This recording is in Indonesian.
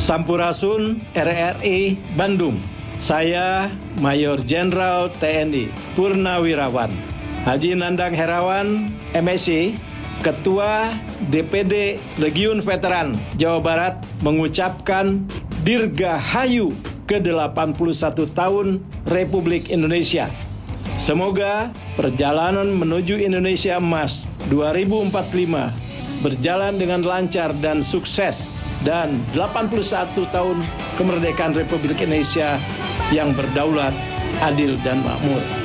Sampurasun RRI Bandung. Saya Mayor Jenderal TNI Purnawirawan Haji Nandang Herawan, MSc, Ketua DPD Legiun Veteran Jawa Barat, mengucapkan Dirgahayu ke-81 tahun Republik Indonesia. Semoga perjalanan menuju Indonesia Emas 2045 berjalan dengan lancar dan sukses, dan 81 tahun kemerdekaan Republik Indonesia yang berdaulat, adil, dan makmur.